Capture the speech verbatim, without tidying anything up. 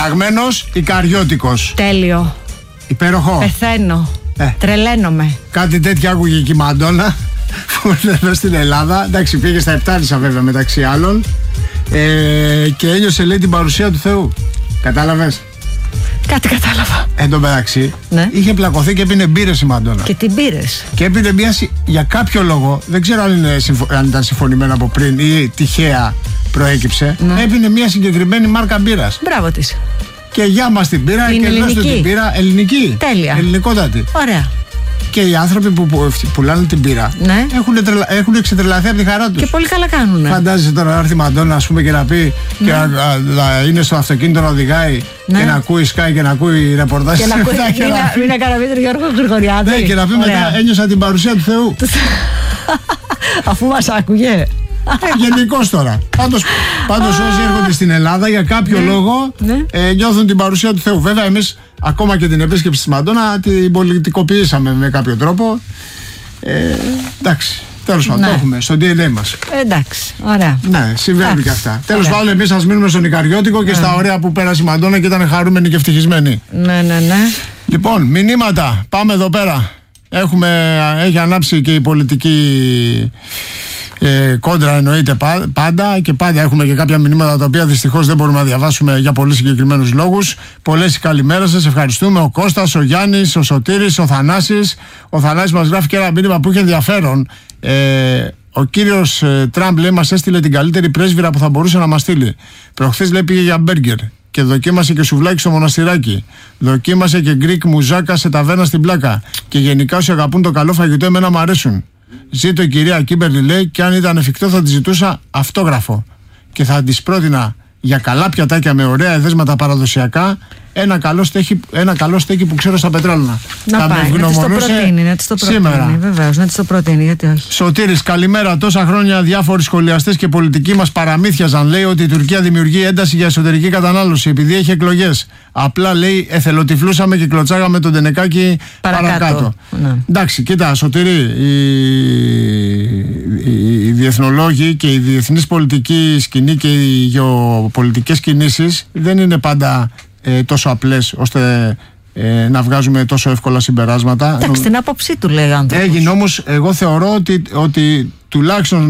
Πειραγμένος Ικαριώτικος. Τέλειο. Υπέροχο. Πεθαίνω. Ε. Τρελαίνομαι. Κάτι τέτοια άκουγε και η Μαντόνα που είναι εδώ στην Ελλάδα. Εντάξει, πήγε στα Επτάλισσα βέβαια μεταξύ άλλων. Ε, και ένιωσε, λέει, την παρουσία του Θεού. Κατάλαβες? Κάτι κατάλαβα. Εν τω μεταξύ, ναι. είχε πλακωθεί και έπινε μπύρες η Μαντόνα. Και την πήρες. Και έπινε μια, για κάποιο λόγο, δεν ξέρω αν, είναι, αν ήταν συμφωνημένο από πριν ή τυχαία προέκυψε, ναι. έπινε μια συγκεκριμένη μάρκα μπύρας. Μπράβο της. Και για μας την πήρα και δώστε την πήρα ελληνική. Τέλεια. Ελληνικότατη. Ωραία. Και οι άνθρωποι που, που πουλάνε την πύρα, ναι, έχουν, τρελα, έχουν εξετρελαθεί από τη χαρά τους. Και πολύ καλά κάνουνε. Φαντάζεσαι τώρα να έρθει η Μαντόνα, ας πούμε, και να πει, ναι, και να, να, να είναι στο αυτοκίνητο να οδηγάει, ναι, και να ακούει Sky και να ακούει ρεπορτάζ. Και να ακούει. Μην να κάνω βίντεο Γιώργο Γρηγοριάδη. Ναι, και να πει μετά, ένιωσα την παρουσία του Θεού. Αφού μας άκουγε. Ε, γενικώς τώρα. Πάντως, πάντως όσοι έρχονται στην Ελλάδα για κάποιο, ναι, λόγο, ναι, ε, νιώθουν την παρουσία του Θεού. Βέβαια, εμείς ακόμα και την επίσκεψη της Μαντόνα την πολιτικοποιήσαμε με κάποιο τρόπο. Ε, εντάξει. Τέλος πάντων, ναι, το έχουμε στο ντι εν έι μας. Εντάξει, ωραία. Ναι, συμβαίνουν και αυτά. Τέλος πάντων, εμείς σας μείνουμε στον Ικαριώτικο και, ναι, στα ωραία που πέρασε η Μαντόνα και ήταν χαρούμενοι και ευτυχισμένοι. Ναι, ναι, ναι. Λοιπόν, μηνύματα. Πάμε εδώ πέρα. Έχουμε, έχει ανάψει και η πολιτική ε, κόντρα, εννοείται πάντα, και πάντα έχουμε και κάποια μηνύματα τα οποία δυστυχώς δεν μπορούμε να διαβάσουμε για πολύ συγκεκριμένους λόγους. Πολλές καλημέρες σας, ευχαριστούμε. Ο Κώστας, ο Γιάννης, ο Σωτήρης, ο Θανάσης. Ο Θανάσης μας γράφει και ένα μήνυμα που είχε ενδιαφέρον. Ε, ο κύριος ε, Τραμπ, λέει, μας έστειλε την καλύτερη πρέσβυρα που θα μπορούσε να μας στείλει. Προχθές, λέει, πήγε για μπέργκερ και δοκίμασε και σουβλάκι στο μοναστηράκι. Δοκίμασε και γκρικ μουζάκα σε ταβέρνα στην Πλάκα. Και γενικά όσοι αγαπούν το καλό φαγητό, εμένα μου αρέσουν. Ζήτω η κυρία Κίμπερλι, λέει, και αν ήταν εφικτό θα τη ζητούσα αυτόγραφο. Και θα τη πρότεινα για καλά πιατάκια με ωραία εδέσματα παραδοσιακά ένα καλό στέκι, ένα καλό στέκι που ξέρω στα πετράλαινα. Να θα πάει, να της το προτείνει, να της το προτείνει. Σήμερα. Βεβαίως, να της το προτείνει, γιατί όχι. Σωτήρης, καλημέρα. Τόσα χρόνια διάφοροι σχολιαστές και πολιτικοί μας παραμύθιαζαν, λέει, ότι η Τουρκία δημιουργεί ένταση για εσωτερική κατανάλωση επειδή έχει εκλογές. Απλά, λέει, εθελοτυφλούσαμε και κλωτσάγαμε τον Τενεκάκη παρακάτω. παρακάτω. Ναι. Εντάξει, κοίτα, Σωτήρη, οι, οι, οι διεθνολόγοι και η διεθνής πολιτική σκηνή και οι γεωπολιτικές κινήσεις δεν είναι πάντα Ε, τόσο απλές ώστε ε, να βγάζουμε τόσο εύκολα συμπεράσματα. Εντάξει, την άποψή του, λέει ο άνθρωπος. Έγινε όμως, εγώ θεωρώ ότι, ότι τουλάχιστον